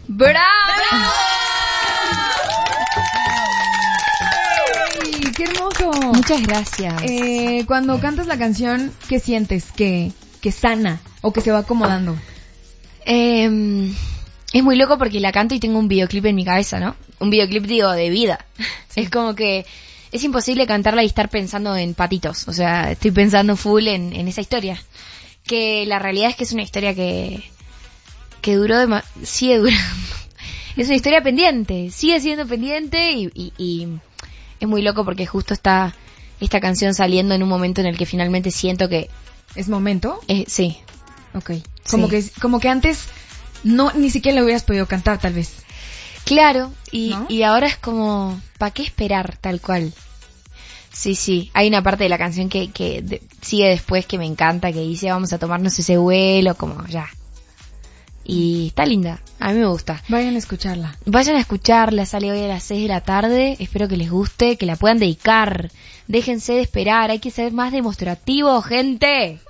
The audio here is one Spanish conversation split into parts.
¡Bravo! ¡Ay, qué hermoso! Muchas gracias. Cuando cantas la canción, ¿qué sientes? ¿Que sana o que se va acomodando? Es muy loco porque la canto y tengo un videoclip en mi cabeza, ¿no? Un videoclip, digo, de vida. Sí. Es como que es imposible cantarla y estar pensando en patitos. O sea, estoy pensando full en esa historia. Que la realidad es que es una historia que duró sigue durando. Es una historia pendiente, sigue siendo pendiente y es muy loco porque justo está esta canción saliendo en un momento en el que finalmente siento que... ¿Es momento? Sí. Ok. Como que antes no ni siquiera la hubieras podido cantar, tal vez. Claro, ¿No? y ahora es como, ¿para qué esperar tal cual? Sí, hay una parte de la canción que sigue después que me encanta, que dice vamos a tomarnos ese vuelo, como ya. Y está linda, a mí me gusta. Vayan a escucharla. Vayan a escucharla, sale hoy a las 6 de la tarde, espero que les guste, que la puedan dedicar. Déjense de esperar, hay que ser más demostrativo, gente.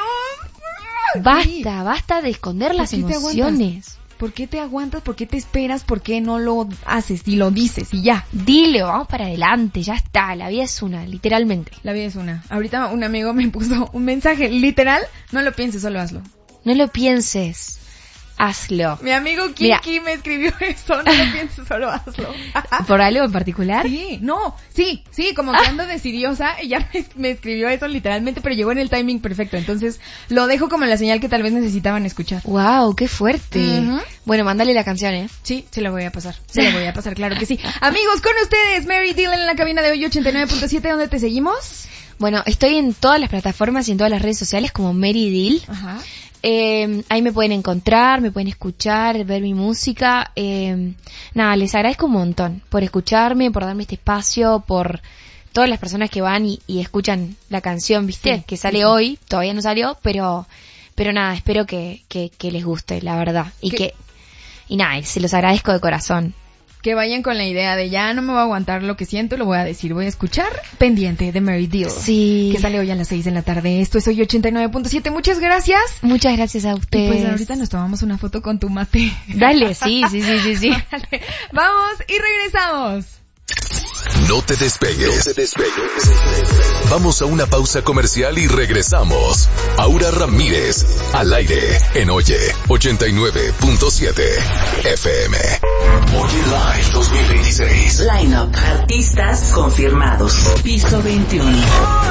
Dios. Basta de esconder las emociones. ¿Por qué te aguantas? ¿Por qué te esperas? ¿Por qué no lo haces y lo dices y ya? Dile, vamos para adelante, ya está, la vida es una, literalmente. La vida es una. Ahorita un amigo me puso un mensaje, literal, no lo pienses, solo hazlo. No lo pienses, hazlo. Mi amigo Kiki me escribió eso, no lo pienses, solo hazlo. ¿Por algo en particular? Sí, como que ando decidiosa, ella me escribió eso literalmente, pero llegó en el timing perfecto, entonces lo dejo como la señal que tal vez necesitaban escuchar. Wow, qué fuerte. Uh-huh. Bueno, mándale la canción, ¿eh? Sí, se la voy a pasar, claro que sí. Amigos, con ustedes, Mary Dillon en la cabina de hoy 89.7, ¿dónde te seguimos? Bueno, estoy en todas las plataformas y en todas las redes sociales como Mary Dill. Ajá. Ahí me pueden encontrar, me pueden escuchar, ver mi música. Nada, les agradezco un montón por escucharme, por darme este espacio, por todas las personas que van y escuchan la canción, ¿viste? Sí, que sale hoy, todavía no salió, pero nada, espero que les guste, la verdad. Y nada, se los agradezco de corazón. Que vayan con la idea de ya no me voy a aguantar lo que siento, lo voy a decir, voy a escuchar Pendiente de Mary Dill. Sí. Que sale hoy a las 6 de la tarde. Esto es hoy 89.7. Muchas gracias. Muchas gracias a ustedes. Y pues ahorita nos tomamos una foto con tu mate. Dale, sí. Vale. Vamos y regresamos. No te despegues. Vamos a una pausa comercial y regresamos. Aura Ramírez, al aire, en Oye 89.7 FM. Oye Live 2026. Line-up. Artistas confirmados. Piso 21.